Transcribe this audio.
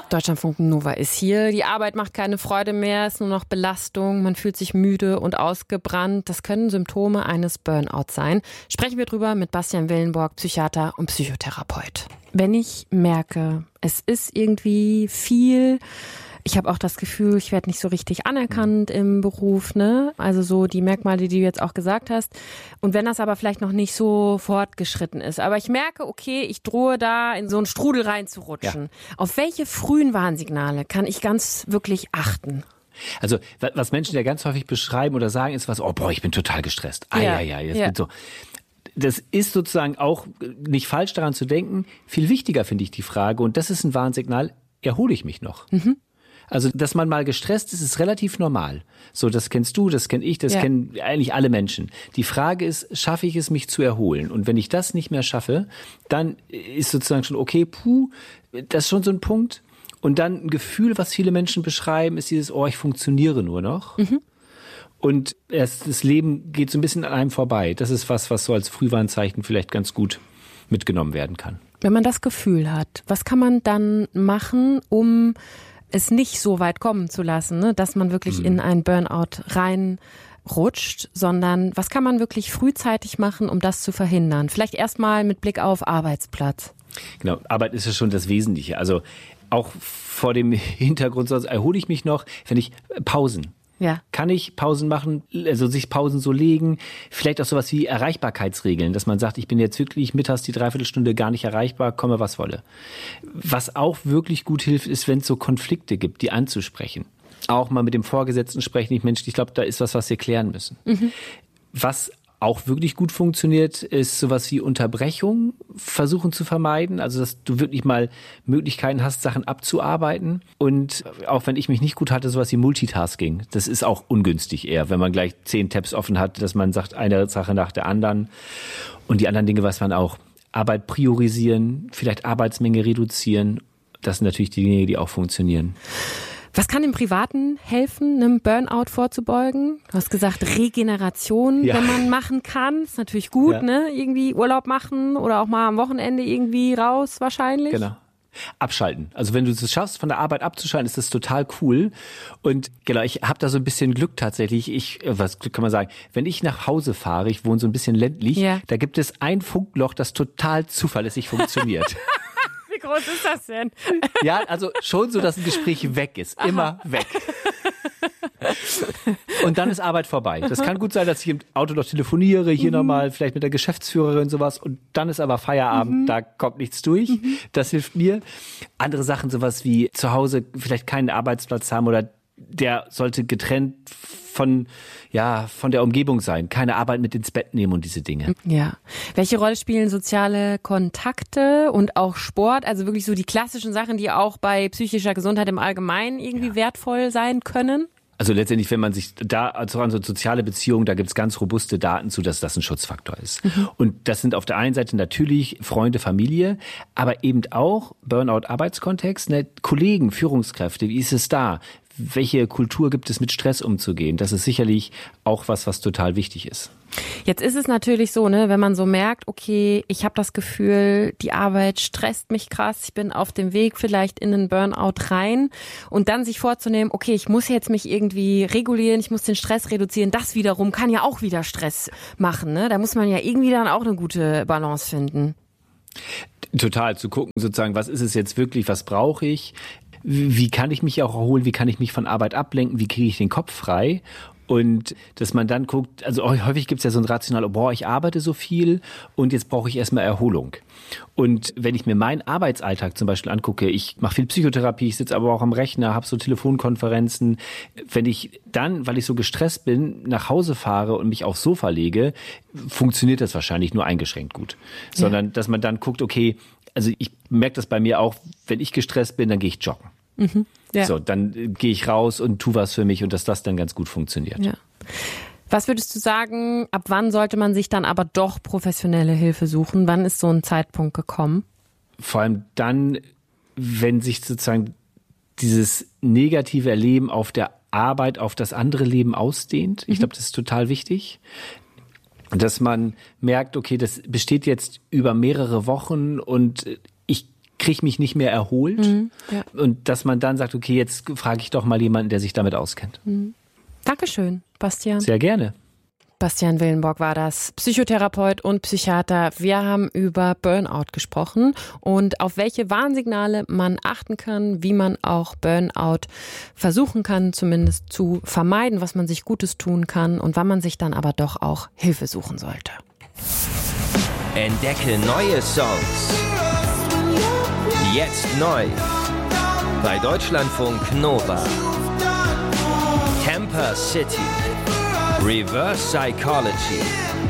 Deutschlandfunk Nova ist hier. Die Arbeit macht keine Freude mehr, ist nur noch Belastung. Man fühlt sich müde und ausgebrannt. Das können Symptome eines Burnouts sein. Sprechen wir drüber mit Bastian Willenborg, Psychiater und Psychotherapeut. Wenn ich merke, es ist irgendwie viel, ich habe auch das Gefühl, ich werde nicht so richtig anerkannt im Beruf, ne? Also so die Merkmale, die du jetzt auch gesagt hast. Und wenn das aber vielleicht noch nicht so fortgeschritten ist. Aber ich merke, okay, ich drohe da in so einen Strudel reinzurutschen. Ja. Auf welche frühen Warnsignale kann ich ganz wirklich achten? Also was Menschen ja ganz häufig beschreiben oder sagen, ist ich bin total gestresst. Bin so. Das ist sozusagen auch nicht falsch daran zu denken. Viel wichtiger finde ich die Frage, und das ist ein Warnsignal, erhole ich mich noch? Mhm. Also, dass man mal gestresst ist, ist relativ normal. So, das kennst du, das kenne ich, das kennen eigentlich alle Menschen. Die Frage ist, schaffe ich es, mich zu erholen? Und wenn ich das nicht mehr schaffe, dann ist sozusagen schon, okay, das ist schon so ein Punkt. Und dann ein Gefühl, was viele Menschen beschreiben, ist dieses, ich funktioniere nur noch. Mhm. Und das Leben geht so ein bisschen an einem vorbei. Das ist was so als Frühwarnzeichen vielleicht ganz gut mitgenommen werden kann. Wenn man das Gefühl hat, was kann man dann machen, um es nicht so weit kommen zu lassen, ne, dass man wirklich in einen Burnout reinrutscht, sondern was kann man wirklich frühzeitig machen, um das zu verhindern? Vielleicht erstmal mit Blick auf Arbeitsplatz. Genau, Arbeit ist ja schon das Wesentliche. Also auch vor dem Hintergrund, sonst erhole ich mich noch, wenn ich Pausen. Ja. Kann ich Pausen machen, also sich Pausen so legen, vielleicht auch sowas wie Erreichbarkeitsregeln, dass man sagt, ich bin jetzt wirklich mittags die Dreiviertelstunde gar nicht erreichbar, komme was wolle. Was auch wirklich gut hilft, ist, wenn es so Konflikte gibt, die anzusprechen. Auch mal mit dem Vorgesetzten sprechen, ich glaube, da ist was wir klären müssen. Mhm. Was auch wirklich gut funktioniert, ist sowas wie Unterbrechung versuchen zu vermeiden. Also, dass du wirklich mal Möglichkeiten hast, Sachen abzuarbeiten. Und auch wenn ich mich nicht gut hatte, sowas wie Multitasking. Das ist auch ungünstig eher, wenn man gleich 10 Tabs offen hat, dass man sagt, eine Sache nach der anderen. Und die anderen Dinge, was man auch Arbeit priorisieren, vielleicht Arbeitsmenge reduzieren. Das sind natürlich die Dinge, die auch funktionieren. Was kann im Privaten helfen, einem Burnout vorzubeugen? Du hast gesagt, Regeneration, wenn man machen kann. Ist natürlich gut, ne? Irgendwie Urlaub machen oder auch mal am Wochenende irgendwie raus wahrscheinlich. Genau. Abschalten. Also wenn du es schaffst, von der Arbeit abzuschalten, ist das total cool. Und genau, ich habe da so ein bisschen Glück tatsächlich. Was Glück kann man sagen? Wenn ich nach Hause fahre, ich wohne so ein bisschen ländlich, da gibt es ein Funkloch, das total zuverlässig funktioniert. Wie groß ist das denn? Ja, also schon so, dass ein Gespräch weg ist. Immer weg. Und dann ist Arbeit vorbei. Das kann gut sein, dass ich im Auto noch telefoniere, hier nochmal vielleicht mit der Geschäftsführerin sowas, und dann ist aber Feierabend, da kommt nichts durch. Das hilft mir. Andere Sachen, sowas wie zu Hause vielleicht keinen Arbeitsplatz haben oder der sollte getrennt von der Umgebung sein. Keine Arbeit mit ins Bett nehmen und diese Dinge. Ja. Welche Rolle spielen soziale Kontakte und auch Sport? Also wirklich so die klassischen Sachen, die auch bei psychischer Gesundheit im Allgemeinen irgendwie wertvoll sein können? Also letztendlich, wenn man sich da also an so soziale Beziehungen, da gibt's ganz robuste Daten zu, dass das ein Schutzfaktor ist. Mhm. Und das sind auf der einen Seite natürlich Freunde, Familie, aber eben auch Burnout-Arbeitskontext, ne? Kollegen, Führungskräfte, wie ist es da? Welche Kultur gibt es, mit Stress umzugehen? Das ist sicherlich auch was total wichtig ist. Jetzt ist es natürlich so, ne, wenn man so merkt, okay, ich habe das Gefühl, die Arbeit stresst mich krass, ich bin auf dem Weg vielleicht in einen Burnout rein, und dann sich vorzunehmen, okay, ich muss jetzt mich irgendwie regulieren, ich muss den Stress reduzieren, das wiederum kann ja auch wieder Stress machen, ne? Da muss man ja irgendwie dann auch eine gute Balance finden. Total, zu gucken sozusagen, was ist es jetzt wirklich, was brauche ich? Wie kann ich mich auch erholen? Wie kann ich mich von Arbeit ablenken? Wie kriege ich den Kopf frei? Und dass man dann guckt, also häufig gibt es ja so ein Rational, ich arbeite so viel und jetzt brauche ich erstmal Erholung. Und wenn ich mir meinen Arbeitsalltag zum Beispiel angucke, ich mache viel Psychotherapie, ich sitze aber auch am Rechner, habe so Telefonkonferenzen. Wenn ich dann, weil ich so gestresst bin, nach Hause fahre und mich aufs Sofa lege, funktioniert das wahrscheinlich nur eingeschränkt gut. Sondern, dass man dann guckt, okay, also ich merke das bei mir auch, wenn ich gestresst bin, dann gehe ich joggen. Mhm. Ja. So, dann gehe ich raus und tu was für mich, und dass das dann ganz gut funktioniert. Ja. Was würdest du sagen, ab wann sollte man sich dann aber doch professionelle Hilfe suchen? Wann ist so ein Zeitpunkt gekommen? Vor allem dann, wenn sich sozusagen dieses negative Erleben auf der Arbeit auf das andere Leben ausdehnt. Ich glaube, das ist total wichtig. Dass man merkt, okay, das besteht jetzt über mehrere Wochen und ich kriege mich nicht mehr erholt. Ja. Und dass man dann sagt, okay, jetzt frage ich doch mal jemanden, der sich damit auskennt. Dankeschön, Bastian. Sehr gerne. Bastian Willenborg war das, Psychotherapeut und Psychiater. Wir haben über Burnout gesprochen und auf welche Warnsignale man achten kann, wie man auch Burnout versuchen kann, zumindest zu vermeiden, was man sich Gutes tun kann und wann man sich dann aber doch auch Hilfe suchen sollte. Entdecke neue Songs. Jetzt neu. Bei Deutschlandfunk Nova. Camper City. Reverse Psychology.